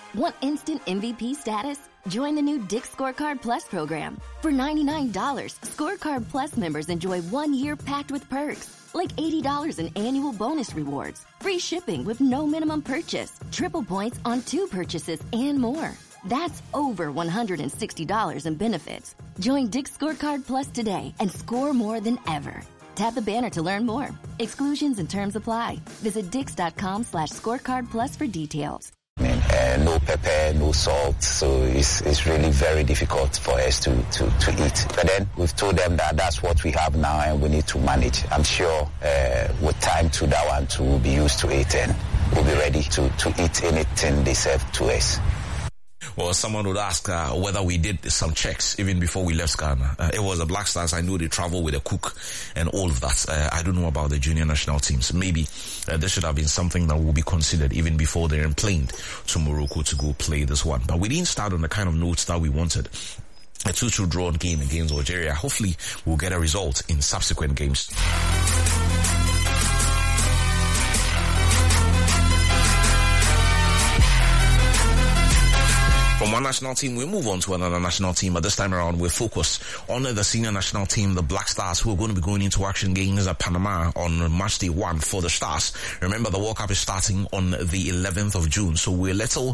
Want instant MVP status? Join the new Dick's Scorecard Plus program. For $99, Scorecard Plus members enjoy 1 year packed with perks, like $80 in annual bonus rewards, free shipping with no minimum purchase, triple points on 2 purchases, and more. That's over $160 in benefits. Join Dick's Scorecard Plus today and score more than ever. Tap the banner to learn more. Exclusions and terms apply. Visit dix.com/scorecard plus for details. No pepper, no salt, so it's really very difficult for us to eat. But then we've told them that that's what we have now and we need to manage. I'm sure with time to that one too, we'll be used to it and we'll be ready to eat anything they serve to us. Well, someone would ask whether we did some checks even before we left Ghana. It was the Black Stars. I know they travel with a cook and all of that. I don't know about the junior national teams. Maybe this should have been something that will be considered even before they're enplaned to Morocco to go play this one. But we didn't start on the kind of notes that we wanted. A 2-2 drawn game against Algeria. Hopefully, we'll get a result in subsequent games. From one national team, we move on to another national team, but this time around we're focused on the senior national team, the Black Stars, who are going to be going into action games at Panama on March day 1 for the Stars. Remember, the World Cup is starting on the 11th of June, so we're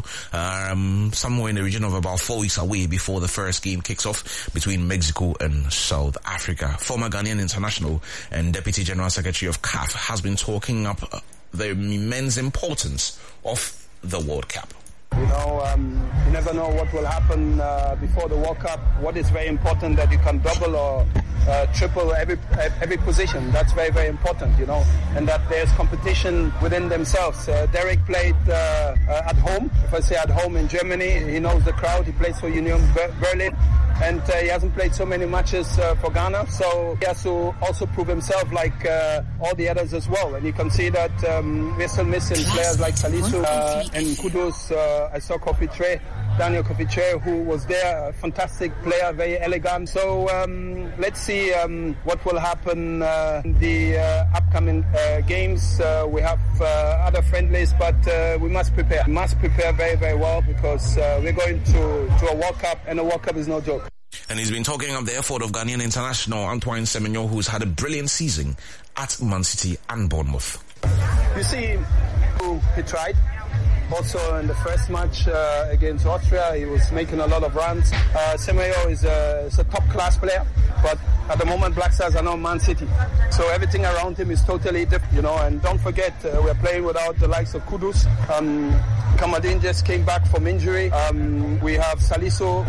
somewhere in the region of about 4 weeks away before the first game kicks off between Mexico and South Africa. Former Ghanaian international and Deputy General Secretary of CAF has been talking up the immense importance of the World Cup. You never know what will happen before the World Cup. What is very important that you can double or triple every position. That's very, very important, and that there's competition within themselves. Derek played at home. If I say at home in Germany, he knows the crowd. He plays for Union Berlin. And he hasn't played so many matches for Ghana, so he has to also prove himself like all the others as well. And you can see that we're still missing players like Salisu and Kudus. I saw Daniel Kofi-Tre, who was there, a fantastic player, very elegant. So let's see what will happen in the upcoming games. We have other friendlies, but we must prepare. We must prepare very, very well because we're going to a World Cup, and a World Cup is no joke. And he's been talking of the effort of Ghanaian international Antoine Semenyo, who's had a brilliant season at Man City and Bournemouth. You see, he tried. Also in the first match against Austria, he was making a lot of runs. Semenyo is a top-class player, but at the moment Black Stars are now Man City. So everything around him is totally different, And don't forget, we're playing without the likes of Kudus. Kamadin just came back from injury. We have Salisu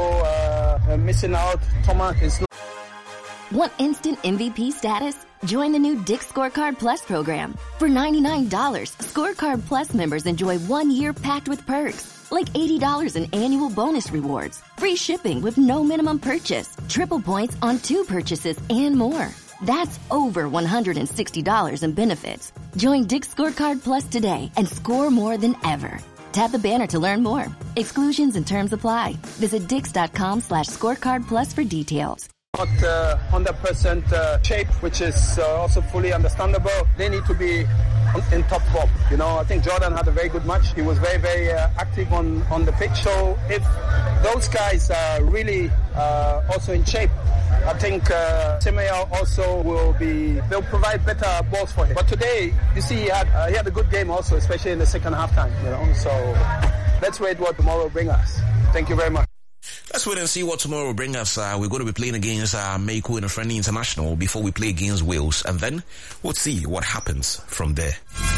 also missing out. Thomas is not. Want instant MVP status? Join the new Dick's Scorecard Plus program. For $99, Scorecard Plus members enjoy 1 year packed with perks, like $80 in annual bonus rewards, free shipping with no minimum purchase, triple points on 2 purchases, and more. That's over $160 in benefits. Join Dick's Scorecard Plus today and score more than ever. Tap the banner to learn more. Exclusions and terms apply. Visit dix.com/scorecard plus for details. Not 100% shape, which is also fully understandable. They need to be in top form. I think Jordan had a very good match. He was very, very active on the pitch. So if those guys are really also in shape, I think Semenyo also they'll provide better balls for him. But today, you see, he had a good game also, especially in the second half time. So let's wait what tomorrow will bring us. Thank you very much. Let's wait and see what tomorrow will bring us. We're going to be playing against Mexico in a friendly international before we play against Wales, and then we'll see what happens from there.